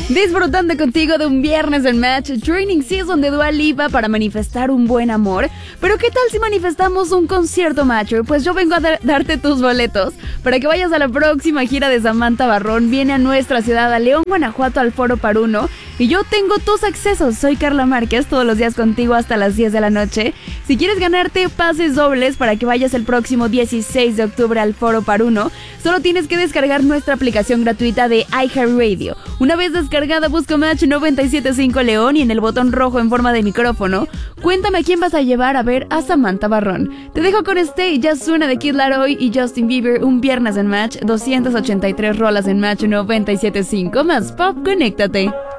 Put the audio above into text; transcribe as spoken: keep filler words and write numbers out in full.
Disfrutando contigo de un viernes en Match Training Season de Dua Lipa para manifestar un buen amor. Pero ¿qué tal si manifestamos un concierto, macho? Pues yo vengo a dar- darte tus boletos para que vayas a la próxima gira de Samantha Barrón. Viene a nuestra ciudad, a León, Guanajuato, al Foro Paruno. Y yo tengo tus accesos. Soy Carla Márquez, todos los días contigo hasta las diez de la noche. Si quieres ganarte pases dobles para que vayas el próximo dieciséis de octubre al Foro Paruno, solo tienes que descargar nuestra aplicación gratuita de iHeartRadio. Una vez descargada, busca Match noventa y siete punto cinco León y en el botón rojo en forma de micrófono, cuéntame a quién vas a llevar a ver a Samantha Barrón. Te dejo con Stay, Ya Suena de Kid Laroi y Justin Bieber, un viernes en Match, doscientas ochenta y tres rolas en Match noventa y siete punto cinco, más pop, conéctate.